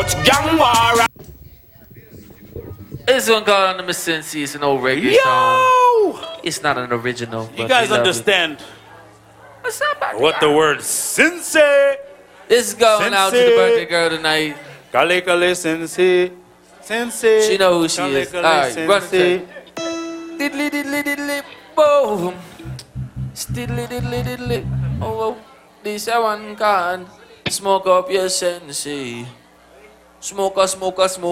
much gang war. This one called Anonymous Sensei. It's an old reggae song. It's not an original. You guys understand what the word sensei? This is going out to the birthday girl tonight. Kale kale sensei. Sensei. She know who she is. Alright, run it. Diddly diddly diddly boom. Diddly diddly diddly. Oh, this one can smoke up your sensei. Smoker, smoker, smoker.